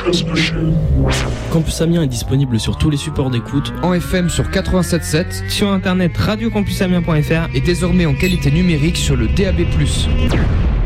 classe prochaine. Campus Amiens est disponible sur tous les supports d'écoute. En FM sur 87.7, sur internet radiocampusamiens.fr et désormais en qualité numérique sur le DAB+.